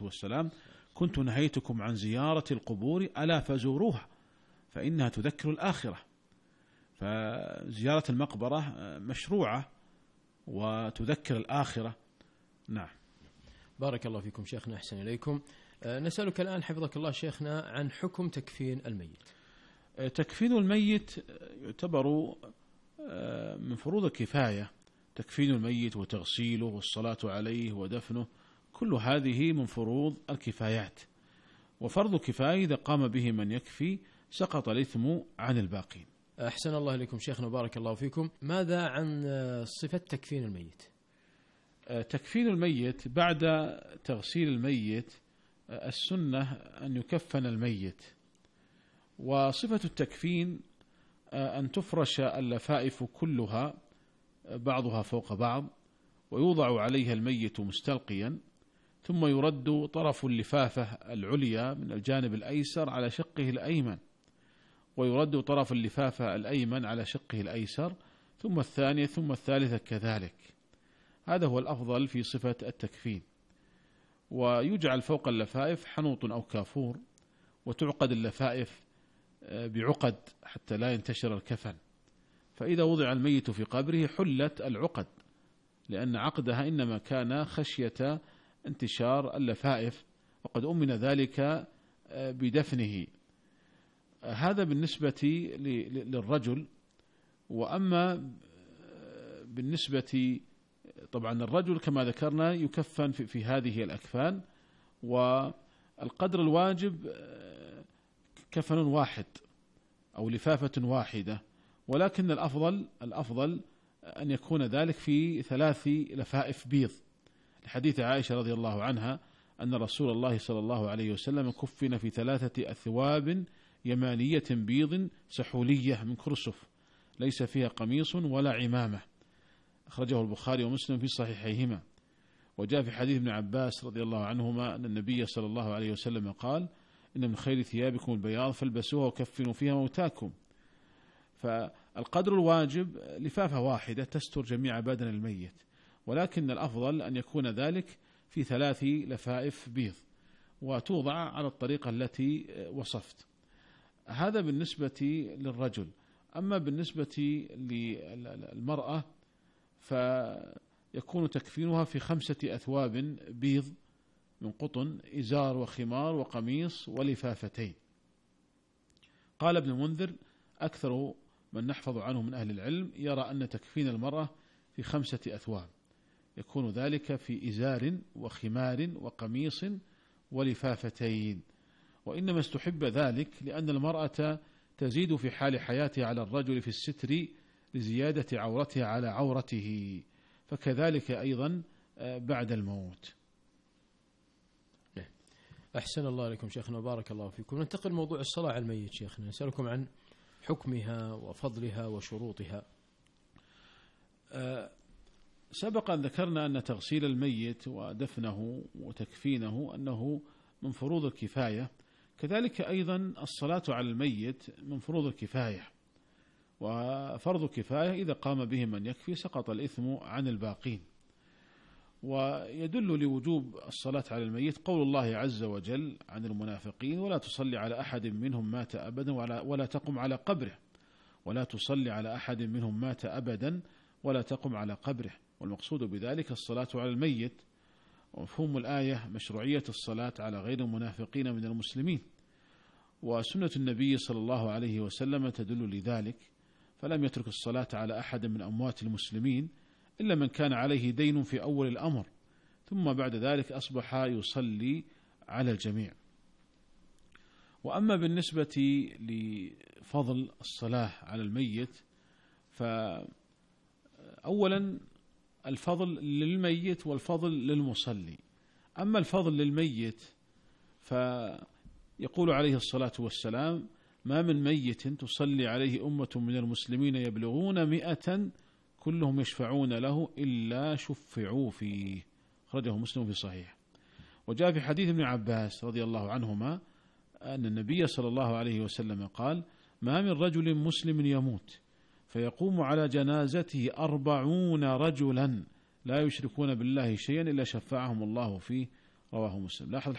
والسلام: كنت نهيتكم عن زيارة القبور ألا فزوروها فإنها تذكر الآخرة. فزيارة المقبرة مشروعة وتذكر الآخرة. نعم. بارك الله فيكم شيخنا، أحسن إليكم. نسألك الآن حفظك الله شيخنا عن حكم تكفين الميت. تكفين الميت يعتبر من فروض الكفاية. تكفين الميت وتغسيله والصلاة عليه ودفنه، كل هذه من فروض الكفايات، وفرض كفاية إذا قام به من يكفي سقط الإثم عن الباقين. أحسن الله إليكم شيخنا، بارك الله فيكم. ماذا عن صفة تكفين الميت؟ تكفين الميت بعد تغسيل الميت السنة أن يكفن الميت. وصفة التكفين أن تفرش اللفائف كلها بعضها فوق بعض، ويوضع عليها الميت مستلقيا، ثم يرد طرف اللفافة العليا من الجانب الأيسر على شقه الأيمن، ويرد طرف اللفافة الأيمن على شقه الأيسر، ثم الثانية ثم الثالثة كذلك. هذا هو الأفضل في صفة التكفين. ويجعل فوق اللفائف حنوط أو كافور، وتعقد اللفائف بعقد حتى لا ينتشر الكفن، فإذا وضع الميت في قبره حلت العقد، لأن عقدها إنما كان خشية انتشار اللفائف، وقد أمن ذلك بدفنه. هذا بالنسبة للرجل. وأما بالنسبة طبعا الرجل كما ذكرنا يكفن في هذه الأكفان، والقدر الواجب كفن واحد أو لفافة واحدة، ولكن الأفضل أن يكون ذلك في 3 لفائف بيض، لحديث عائشة رضي الله عنها أن رسول الله صلى الله عليه وسلم كفن في 3 أثواب يمانية بيض سحولية من كرسف ليس فيها قميص ولا عمامة، أخرجه البخاري ومسلم في صحيحيهما. وجاء في حديث ابن عباس رضي الله عنهما أن النبي صلى الله عليه وسلم قال: إن من خير ثيابكم البياض فالبسوها وكفنوا فيها موتاكم. فالقدر الواجب لفافة واحدة تستر جميع بدن الميت، ولكن الأفضل أن يكون ذلك في 3 لفائف بيض، وتوضع على الطريقة التي وصفت. هذا بالنسبة للرجل. أما بالنسبة للمرأة فيكون تكفينها في 5 أثواب بيض من قطن، إزار وخمار وقميص ولفافتين. قال ابن المنذر: أكثر من نحفظ عنه من أهل العلم يرى أن تكفين المرأة في 5 أثواب، يكون ذلك في إزار وخمار وقميص ولفافتين. وإنما استحب ذلك لأن المرأة تزيد في حال حياتها على الرجل في الستر لزيادة عورتها على عورته، فكذلك أيضا بعد الموت. أحسن الله عليكم شيخنا وبارك الله فيكم. ننتقل موضوع الصلاة على الميت شيخنا، نسألكم عن حكمها وفضلها وشروطها. سبق أن ذكرنا أن تغسيل الميت ودفنه وتكفينه أنه من فروض الكفاية، كذلك أيضا الصلاة على الميت من فروض الكفاية، وفرض كفاية إذا قام به من يكفي سقط الإثم عن الباقين. ويدل لوجوب الصلاة على الميت قول الله عز وجل عن المنافقين: ولا تصلي على أحد منهم مات أبدا ولا تقم على قبره. ولا تصلي على أحد منهم مات أبدا ولا تقم على قبره. والمقصود بذلك الصلاة على الميت. ومفهوم الآية مشروعية الصلاة على غير المنافقين من المسلمين، وسنة النبي صلى الله عليه وسلم تدل لذلك، فلم يترك الصلاة على أحد من أموات المسلمين إلا من كان عليه دين في أول الأمر، ثم بعد ذلك أصبح يصلي على الجميع. وأما بالنسبة لفضل الصلاة على الميت، فأولا الفضل للميت والفضل للمصلي. أما الفضل للميت فيقول عليه الصلاة والسلام: ما من ميت تصلي عليه أمة من المسلمين يبلغون 100 كلهم يشفعون له إلا شفعوا فيه، أخرجه مسلم في صحيح. وجاء في حديث ابن عباس رضي الله عنهما أن النبي صلى الله عليه وسلم قال: ما من رجل مسلم يموت فيقوم على جنازته 40 رجلا لا يشركون بالله شيئا إلا شفعهم الله فيه، رواه مسلم. لاحظ